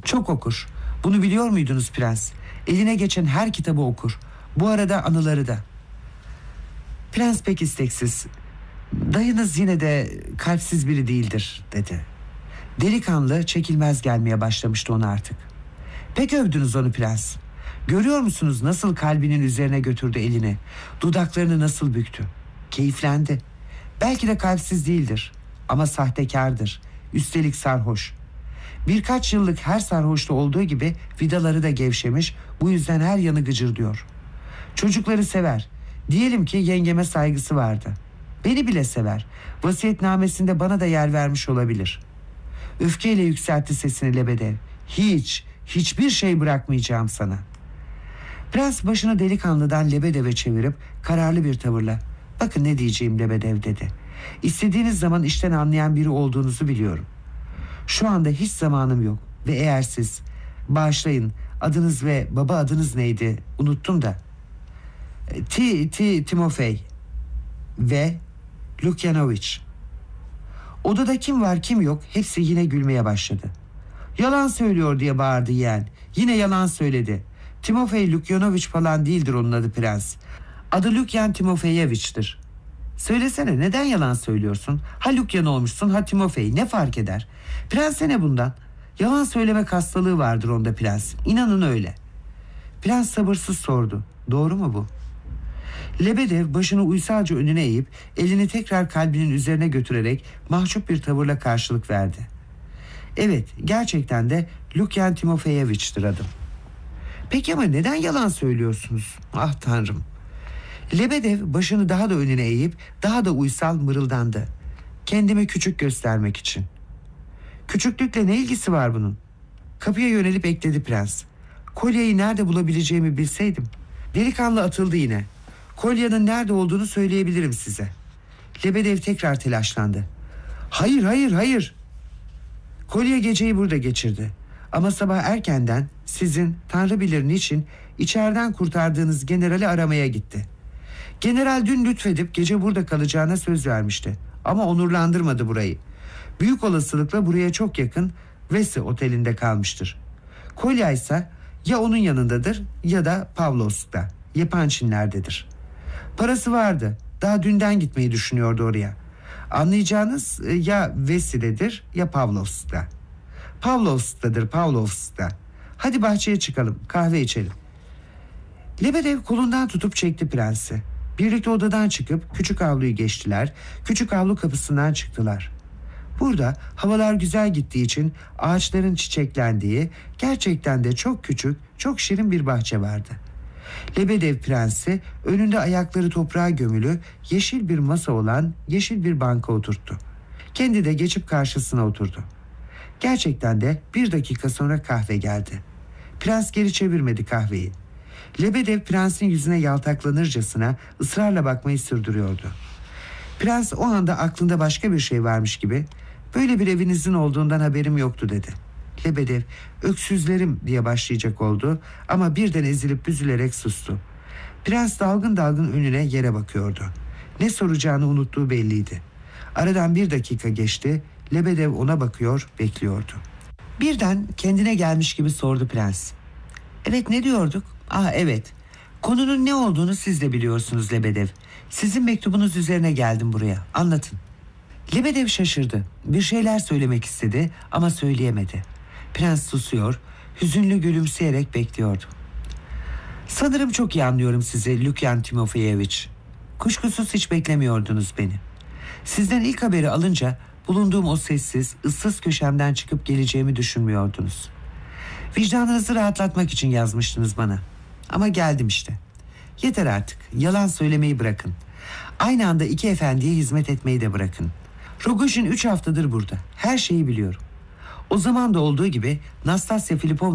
Çok okur. Bunu biliyor muydunuz prens? Eline geçen her kitabı okur. Bu arada anıları da. Prens pek isteksiz. Dayınız yine de kalpsiz biri değildir dedi. Delikanlı çekilmez gelmeye başlamıştı ona artık. Pek övdünüz onu prens. Görüyor musunuz nasıl kalbinin üzerine götürdü elini? Dudaklarını nasıl büktü? Keyiflendi. Belki de kalpsiz değildir. Ama sahtekardır. Üstelik sarhoş. Birkaç yıllık her sarhoşta olduğu gibi vidaları da gevşemiş. Bu yüzden her yanı gıcırdıyor. Çocukları sever. Diyelim ki yengeme saygısı vardı. Beni bile sever. Vasiyetnamesinde bana da yer vermiş olabilir. Öfkeyle yükseltti sesini Lebedev. Hiçbir şey bırakmayacağım sana. Prens başını delikanlıdan Lebedev'e çevirip kararlı bir tavırla bakın ne diyeceğim Lebedev dedi. İstediğiniz zaman işten anlayan biri olduğunuzu biliyorum. Şu anda hiç zamanım yok ve eğer siz bağışlayın adınız ve baba adınız neydi unuttum da Timofey ve Lukyanoviç. Odada kim var kim yok hepsi yine gülmeye başladı. Yalan söylüyor diye bağırdı yeğen. Yine yalan söyledi. Timofey Lukyanoviç falan değildir onun adı prens. Adı Lukyan Timofeyeviç'tir. Söylesene neden yalan söylüyorsun? Ha Lukyan olmuşsun ha Timofey ne fark eder? Prense ne bundan? Yalan söylemek hastalığı vardır onda prens. İnanın öyle. Prens sabırsız sordu. Doğru mu bu? Lebedev başını uysalca önüne eğip elini tekrar kalbinin üzerine götürerek mahcup bir tavırla karşılık verdi. Evet gerçekten de Lukyan Timofeyeviç'tir adım. Peki ama neden yalan söylüyorsunuz? Ah tanrım. Lebedev başını daha da önüne eğip daha da uysal mırıldandı. Kendimi küçük göstermek için. Küçüklükle ne ilgisi var bunun? Kapıya yönelip ekledi prens. Kolyeyi nerede bulabileceğimi bilseydim. Delikanlı atıldı yine. Kolyenin nerede olduğunu söyleyebilirim size. Lebedev tekrar telaşlandı. Hayır. Kolye geceyi burada geçirdi. Ama sabah erkenden sizin Tanrı bilir niçin içeriden kurtardığınız generali aramaya gitti. General dün lütfedip gece burada kalacağına söz vermişti. Ama onurlandırmadı burayı. Büyük olasılıkla buraya çok yakın Vesi otelinde kalmıştır. Kolye ise ya onun yanındadır ya da Pavlovsk'ta, Yepançinler'dedir. Parası vardı. Daha dünden gitmeyi düşünüyordu oraya. Anlayacağınız ya Vesi'dedir ya Pavlovsk'ta. Pavlovsk'ta. Hadi bahçeye çıkalım, kahve içelim. Lebedev kolundan tutup çekti prensi. Birlikte odadan çıkıp küçük avluyu geçtiler. Küçük avlu kapısından çıktılar. Burada havalar güzel gittiği için ağaçların çiçeklendiği gerçekten de çok küçük, çok şirin bir bahçe vardı. Lebedev prensi önünde ayakları toprağa gömülü yeşil bir masa olan yeşil bir banka oturttu. Kendi de geçip karşısına oturdu. Gerçekten de 1 dakika sonra kahve geldi. Prens geri çevirmedi kahveyi. Lebedev prensin yüzüne yaltaklanırcasına ısrarla bakmayı sürdürüyordu. Prens o anda aklında başka bir şey varmış gibi böyle bir evinizin olduğundan haberim yoktu dedi. Lebedev öksüzlerim diye başlayacak oldu ama birden ezilip büzülerek sustu. Prens dalgın dalgın önüne yere bakıyordu. Ne soracağını unuttuğu belliydi. Aradan 1 dakika geçti. Lebedev ona bakıyor, bekliyordu. Birden kendine gelmiş gibi sordu prens. Evet ne diyorduk? Evet. Konunun ne olduğunu siz de biliyorsunuz Lebedev. Sizin mektubunuz üzerine geldim buraya. Anlatın. Lebedev şaşırdı. Bir şeyler söylemek istedi ama söyleyemedi. Prens susuyor, hüzünlü gülümseyerek bekliyordu. Sanırım çok iyi anlıyorum sizi Lukyan Timofeyeviç. Kuşkusuz hiç beklemiyordunuz beni. Sizden ilk haberi alınca bulunduğum o sessiz, ıssız köşemden çıkıp geleceğimi düşünmüyordunuz. Vicdanınızı rahatlatmak için yazmıştınız bana. Ama geldim işte. Yeter artık. Yalan söylemeyi bırakın. Aynı anda 2 efendiye hizmet etmeyi de bırakın. Rogojin 3 haftadır burada. Her şeyi biliyorum. O zaman da olduğu gibi Nastasya Filipovna